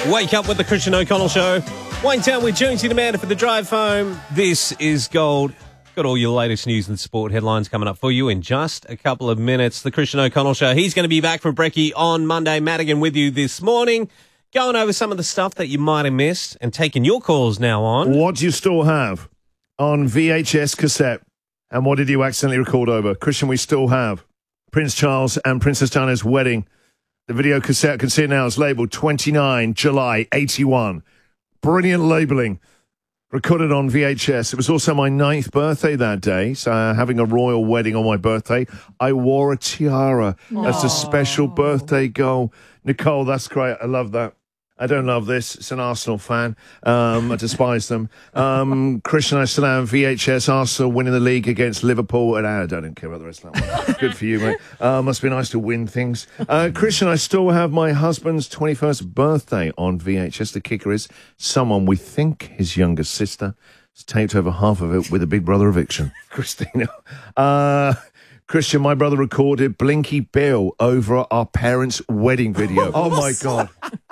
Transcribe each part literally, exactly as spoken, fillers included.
Wake up with the Christian O'Connell Show. Wayne Town with Jonesy Amanda for the drive home. This is Gold. Got all your latest news and sport headlines coming up for you in just a couple of minutes. The Christian O'Connell Show. He's going to be back from Brekkie on Monday. Madigan with you this morning, going over some of the stuff that you might have missed and taking your calls now on. What do you still have on V H S cassette? And what did you accidentally record over? Christian, we still have Prince Charles and Princess Diana's wedding. The video cassette, I can see it now, is labelled twenty-nine July eighty-one. Brilliant labelling. Recorded on V H S. It was also my ninth birthday that day, so uh, having a royal wedding on my birthday. I wore a tiara as a special birthday goal. Nicole, that's great. I love that. I don't love this. It's an Arsenal fan. Um, I despise them. Um, Christian, I still have V H S. Arsenal winning the league against Liverpool. And I don't care about the rest of that one. Good for you, mate. Uh, must be nice to win things. Uh, Christian, I still have my husband's twenty-first birthday on V H S. The kicker is someone we think his younger sister has taped over half of it with a Big Brother eviction. Christina. Uh... Christian, my brother recorded Blinky Bill over our parents' wedding video. Oh, my God.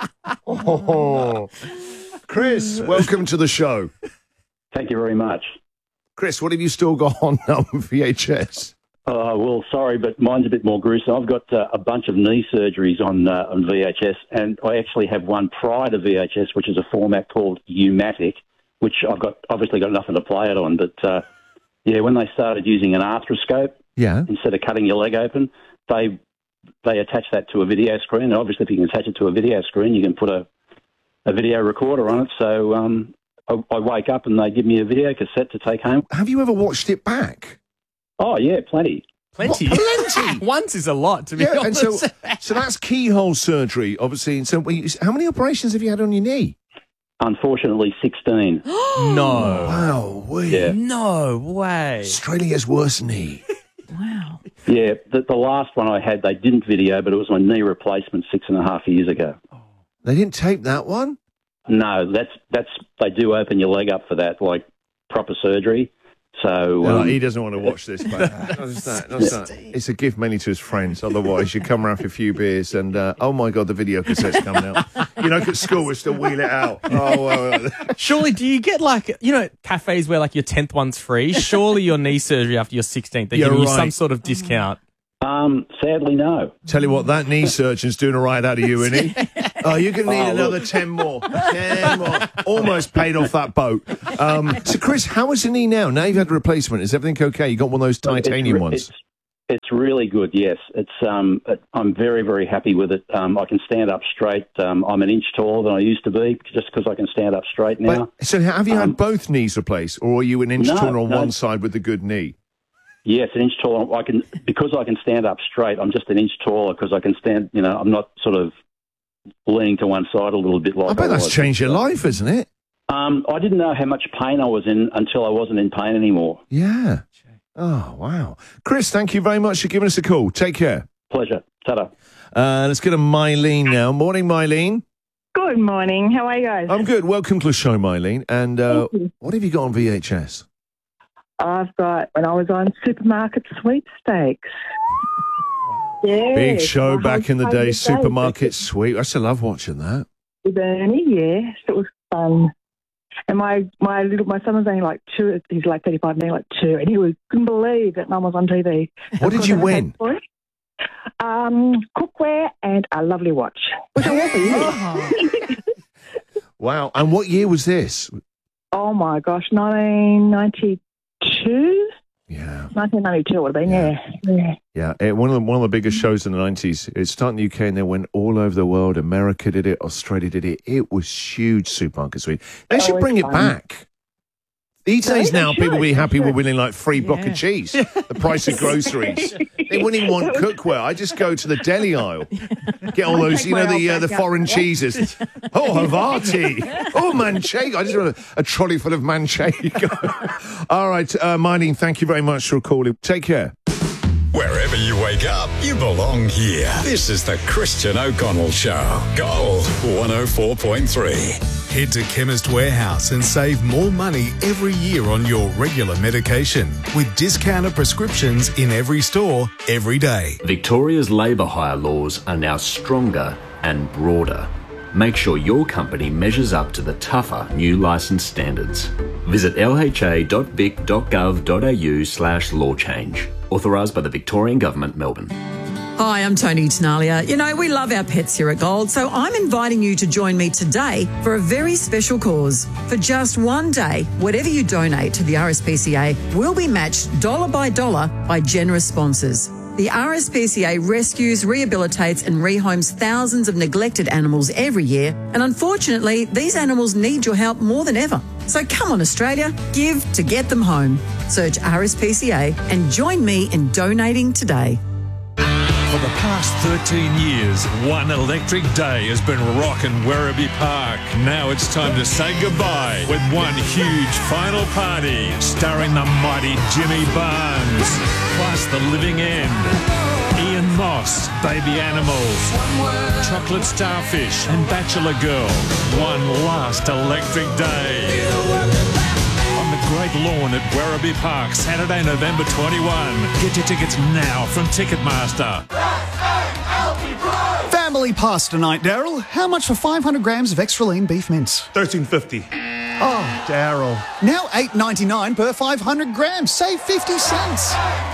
Oh. Chris, welcome to the show. Thank you very much. Chris, what have you still got on um, V H S? Uh, well, sorry, but mine's a bit more gruesome. I've got uh, a bunch of knee surgeries on uh, on V H S, and I actually have one prior to V H S, which is a format called U-matic, which I've got obviously got nothing to play it on. But, uh, yeah, when they started using an arthroscope, yeah, instead of cutting your leg open, they they attach that to a video screen. And obviously, if you can attach it to a video screen, you can put a, a video recorder on it. So um, I, I wake up and they give me a video cassette to take home. Have you ever watched it back? Oh, yeah, plenty. Plenty? What, plenty? Once is a lot, to be yeah, honest. And so, so that's keyhole surgery, obviously. And so how many operations have you had on your knee? Unfortunately, sixteen. No. Wow. We, yeah. No way. Australia's worst knee. Wow. Yeah, the, the last one I had, they didn't video, but it was my knee replacement six and a half years ago. They didn't tape that one? No, that's that's they do open your leg up for that, like proper surgery. So no, um, he doesn't want to watch this, mate. Not just that, not just that. It's a gift mainly to his friends. Otherwise, you come around for a few beers and, uh, oh, my God, the video cassette's coming out. You know, at school, we still wheel it out. Oh, well. Surely, do you get, like, you know, cafes where, like, your tenth one's free? Surely your knee surgery after your sixteenth, they're You're giving you right. some sort of discount. Um, sadly, no. Tell you what, that knee surgeon's doing a right out of you, isn't he? Oh, you're going to need Oh, another look. ten more. ten more. Almost paid off that boat. Um, so, Chris, how is the knee now? Now you've had a replacement. Is everything okay? You got one of those titanium it's, ones? It's, it's really good, yes. It's um, it, I'm very, very happy with it. Um, I can stand up straight. Um, I'm an inch taller than I used to be just because I can stand up straight now. But, so have you Um, had both knees replaced, or are you an inch no, taller on no. one side with the good knee? Yes, an inch taller. I can because I can stand up straight. I'm just an inch taller because I can stand. You know, I'm not sort of leaning to one side a little bit like I bet I that's was. changed your life, isn't it? Um, I didn't know how much pain I was in until I wasn't in pain anymore. Yeah. Oh, wow. Chris, thank you very much for giving us a call. Take care. Pleasure. Ta-da. Uh, let's go to Mylene now. Morning, Mylene. Good morning. How are you guys? I'm good. Welcome to the show, Mylene. And uh, Thank you. what have you got on V H S? I've got when I was on Supermarket Sweepstakes. Yeah, Big show back in the day, Supermarket Sweep. I still love watching that. With Ernie, yes, it was fun. And my my little my son was only like two. He's like thirty-five, and like two, and he was couldn't believe that Mum was on T V. What did you win? Um, cookware and a lovely watch, which I was. Wow. And what year was this? Oh my gosh, nineteen ninety-two. Yeah. nineteen ninety-two would have been, yeah. Yeah. Yeah, it, one of the one of the biggest shows in the nineties. It started in the U K and then went all over the world. America did it, Australia did it. It was huge, Supermarket Sweep. They should Always bring it fun. back. These days they now, should, people will be they happy with should. winning like free block Yeah. of cheese, the price of groceries. They wouldn't even want cookware. I just go to the deli aisle, get all those, take you know, my the uh, old the back out. foreign cheeses. Oh, Havarti. Oh, Manchego. I just want a, a trolley full of Manchego. All right, uh, Mylene, thank you very much for calling. Take care. Wherever you wake up, you belong here. This is the Christian O'Connell Show. Gold one oh four point three. Head to Chemist Warehouse and save more money every year on your regular medication with discounted prescriptions in every store, every day. Victoria's labour hire laws are now stronger and broader. make sure your company measures up to the tougher new licence standards. Visit l h a dot vic dot gov dot a u slash law change. Authorised by the Victorian Government, Melbourne. Hi, I'm Tony Tenalia. You know, we love our pets here at Gold, so I'm inviting you to join me today for a very special cause. For just one day, whatever you donate to the R S P C A will be matched dollar by dollar by generous sponsors. The R S P C A rescues, rehabilitates and rehomes thousands of neglected animals every year, and unfortunately, these animals need your help more than ever. So come on, Australia, give to get them home. Search R S P C A and join me in donating today. For the past thirteen years, one electric day has been rocking Werribee Park. Now it's time to say goodbye with one huge final party starring the mighty Jimmy Barnes, plus The Living End, Ian Moss, Baby Animals, Chocolate Starfish and Bachelor Girl. One last electric day. On the great lawn at Werribee Park, Saturday, November twenty-first. Get your tickets now from Ticketmaster. Family pasta night, Daryl. How much for five hundred grams of extra lean beef mince? thirteen fifty. Oh, Daryl. Now eight ninety-nine per five hundred grams. Save fifty cents.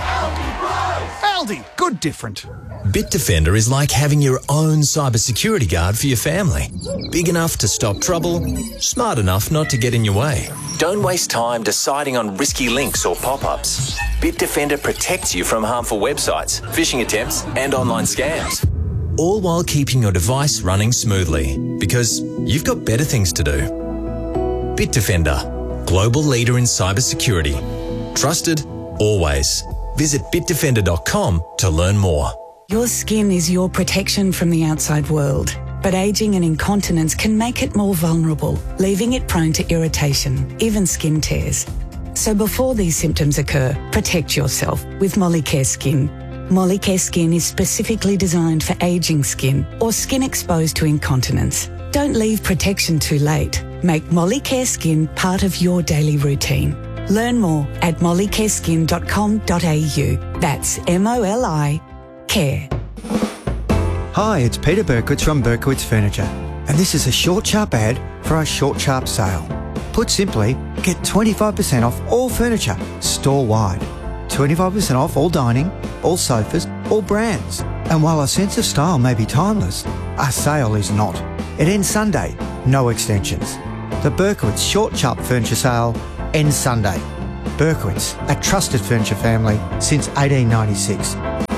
Aldi. Good different. Bitdefender is like having your own cybersecurity guard for your family. Big enough to stop trouble, smart enough not to get in your way. Don't waste time deciding on risky links or pop-ups. Bitdefender protects you from harmful websites, phishing attempts and online scams. All while keeping your device running smoothly, because you've got better things to do. Bitdefender, global leader in cybersecurity. Trusted, always. Visit bitdefender dot com to learn more. Your skin is your protection from the outside world, but ageing and incontinence can make it more vulnerable, leaving it prone to irritation, even skin tears. So before these symptoms occur, protect yourself with Molicare Skin. Molicare Skin is specifically designed for ageing skin or skin exposed to incontinence. Don't leave protection too late. Make Molicare Skin part of your daily routine. Learn more at molicare skin dot com dot a u. That's M O L I care. Hi, it's Peter Berkowitz from Berkowitz Furniture, and this is a short sharp ad for our short sharp sale. Put simply, get twenty-five percent off all furniture, store-wide. twenty-five percent off all dining, all sofas, all brands. And while our sense of style may be timeless, our sale is not. It ends Sunday, no extensions. The Berkowitz Short Sharp Furniture Sale ends Sunday. Berkowitz, a trusted furniture family since eighteen ninety-six.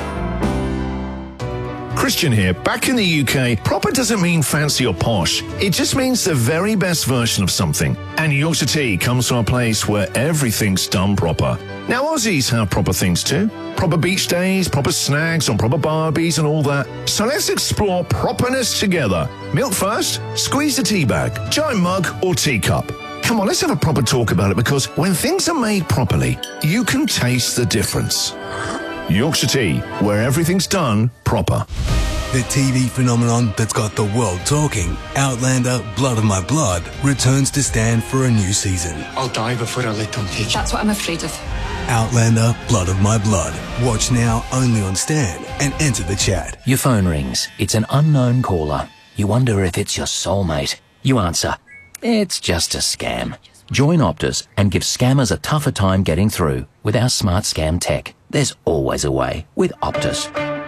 Christian here. Back in the U K, proper doesn't mean fancy or posh. It just means the very best version of something. And Yorkshire Tea comes to a place where everything's done proper. Now, Aussies have proper things too. Proper beach days, proper snags on proper barbies and all that. So let's explore properness together. Milk first, squeeze the tea bag, giant mug or teacup. Come on, let's have a proper talk about it, because when things are made properly, you can taste the difference. Yorkshire Tea, where everything's done proper. The T V phenomenon that's got the world talking, Outlander Blood of My Blood, returns to stand for a new season. I'll die before I let them take you. That's what I'm afraid of. Outlander Blood of My Blood. Watch now only on Stan and enter the chat. Your phone rings. It's an unknown caller. You wonder if it's your soulmate. You answer. It's just a scam. Join Optus and give scammers a tougher time getting through with our smart scam tech. There's always a way with Optus.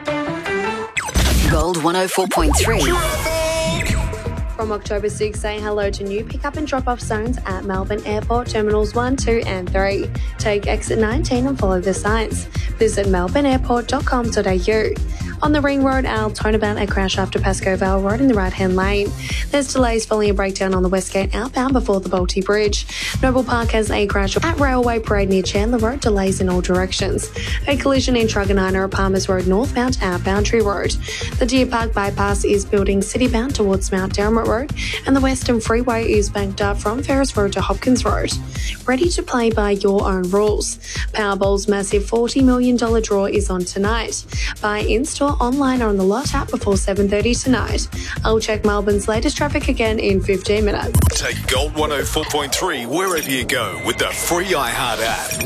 Gold one oh four point three. From October sixth, say hello to new pick-up and drop-off zones at Melbourne Airport Terminals one, two and three. Take exit nineteen and follow the signs. Visit melbourne airport dot com dot a u. On the Ring Road, Altona bound a crash after Pascoe Vale Road in the right-hand lane. There's delays following a breakdown on the Westgate outbound before the Balti Bridge. Noble Park has a crash at Railway Parade near Chandler Road, delays in all directions. A collision in Truganina at Palmers Road northbound at Boundary Road. The Deer Park bypass is building citybound towards Mount Dermot Road, and the Western Freeway is banked up from Ferris Road to Hopkins Road. Ready to play by your own rules. Powerball's massive forty million dollars draw is on tonight. Buy in-store, online or on the Lot app before seven thirty tonight. I'll check Melbourne's latest traffic again in fifteen minutes. Take Gold one oh four point three wherever you go with the free iHeart app.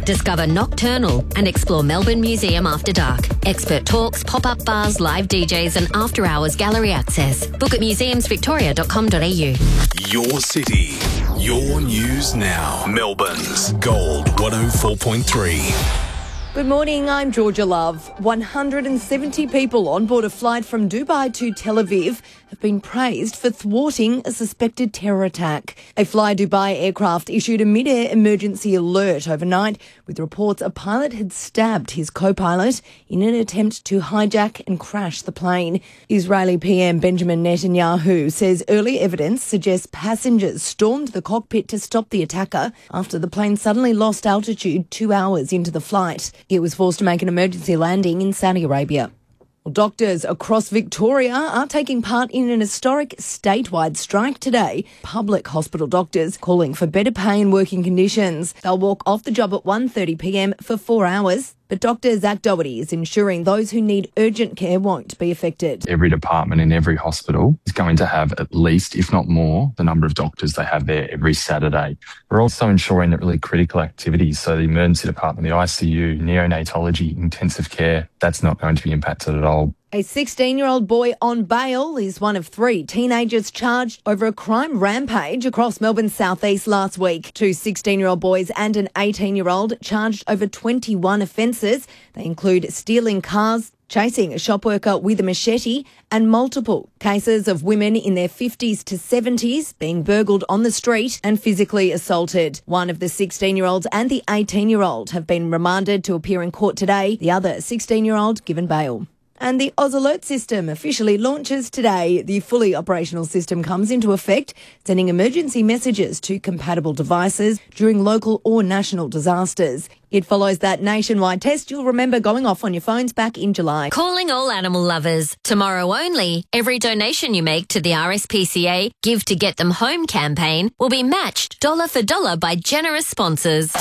Discover Nocturnal and explore Melbourne Museum after dark. Expert talks, pop-up bars, live D Js and after-hours gallery access. Book at museums victoria dot com dot a u. Your city, your news now. Melbourne's Gold one oh four point three. Good morning, I'm Georgia Love. one hundred seventy people on board a flight from Dubai to Tel Aviv have been praised for thwarting a suspected terror attack. A Fly Dubai aircraft issued a mid-air emergency alert overnight with reports a pilot had stabbed his co-pilot in an attempt to hijack and crash the plane. Israeli P M Benjamin Netanyahu says early evidence suggests passengers stormed the cockpit to stop the attacker after the plane suddenly lost altitude two hours into the flight. It was forced to make an emergency landing in Saudi Arabia. Well, doctors across Victoria are taking part in an historic statewide strike today. Public hospital doctors calling for better pay and working conditions. They'll walk off the job at one thirty p m for four hours. But Doctor Zach Doherty is ensuring those who need urgent care won't be affected. Every department in every hospital is going to have at least, if not more, the number of doctors they have there every Saturday. We're also ensuring that really critical activities, so the emergency department, the I C U, neonatology, intensive care, that's not going to be impacted at all. A sixteen-year-old boy on bail is one of three teenagers charged over a crime rampage across Melbourne's southeast last week. Two sixteen-year-old boys and an eighteen-year-old charged over twenty-one offences. They include stealing cars, chasing a shop worker with a machete, and multiple cases of women in their fifties to seventies being burgled on the street and physically assaulted. One of the sixteen-year-olds and the eighteen-year-old have been remanded to appear in court today. The other sixteen-year-old given bail. And the Oz Alert system officially launches today. The fully operational system comes into effect, sending emergency messages to compatible devices during local or national disasters. It follows that nationwide test you'll remember going off on your phones back in July. Calling all animal lovers. Tomorrow only, every donation you make to the R S P C A Give to Get Them Home campaign will be matched dollar for dollar by generous sponsors.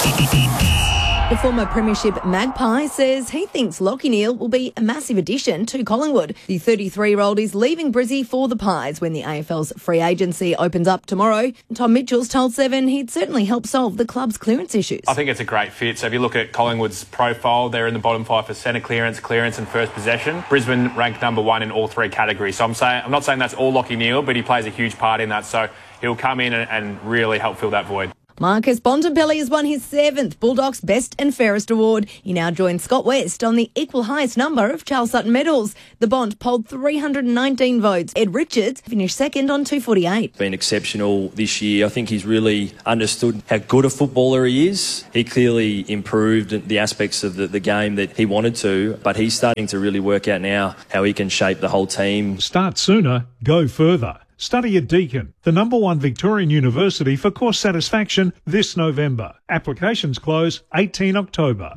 The former Premiership Magpie says he thinks Lachie Neale will be a massive addition to Collingwood. The thirty-three-year-old is leaving Brizzy for the Pies when the A F L's free agency opens up tomorrow. Tom Mitchell's told Seven he'd certainly help solve the club's clearance issues. I think it's a great fit. So if you look at Collingwood's profile, they're in the bottom five for centre clearance, clearance and first possession. Brisbane ranked number one in all three categories. So I'm saying I'm not saying that's all Lachie Neale, but he plays a huge part in that. So he'll come in and, and really help fill that void. Marcus Bontempelli has won his seventh Bulldogs Best and Fairest award. He now joins Scott West on the equal highest number of Charles Sutton medals. The Bont polled three hundred nineteen votes. Ed Richards finished second on two forty-eight. Been exceptional this year. I think he's really understood how good a footballer he is. He clearly improved the aspects of the, the game that he wanted to, but he's starting to really work out now how he can shape the whole team. Start sooner, go further. Study at Deakin, the number one Victorian university for course satisfaction this November. Applications close eighteenth October.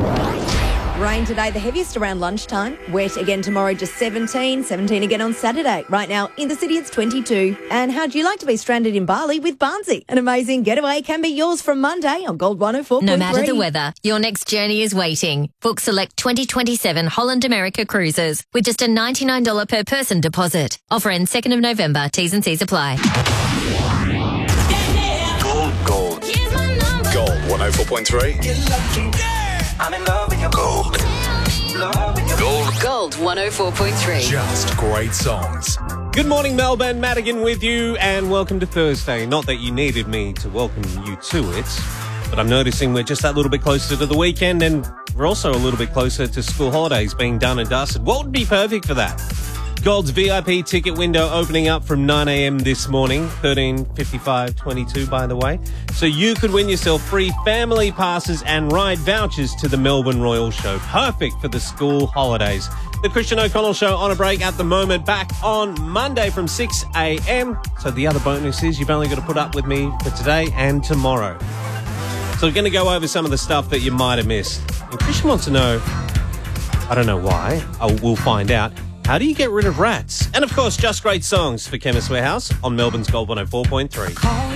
Rain today, the heaviest around lunchtime. Wet again tomorrow, just seventeen. seventeen again on Saturday. Right now, in the city, it's twenty-two. And how'd you like to be stranded in Bali with Barnsey? An amazing getaway can be yours from Monday on Gold one oh four point three. No matter the weather, your next journey is waiting. Book select twenty twenty-seven Holland America cruises with just a ninety-nine dollars per person deposit. Offer ends second of November. T's and C's apply. Gold, gold. Gold one oh four point three. I'm in love with your gold. Gold. Gold one oh four point three. Just great songs. Good morning, Melbourne. Madigan with you, and welcome to Thursday. Not that you needed me to welcome you to it, but I'm noticing we're just that little bit closer to the weekend, and we're also a little bit closer to school holidays being done and dusted. What would be perfect for that? Gold's V I P ticket window opening up from nine a m this morning, thirteen fifty-five twenty-two, by the way. So you could win yourself free family passes and ride vouchers to the Melbourne Royal Show. Perfect for the school holidays. The Christian O'Connell Show on a break at the moment, back on Monday from six a m. So the other bonus is you've only got to put up with me for today and tomorrow. So we're going to go over some of the stuff that you might have missed. And Christian wants to know, I don't know why, I will find out, how do you get rid of rats? And of course, just great songs for Chemist Warehouse on Melbourne's Gold one oh four point three.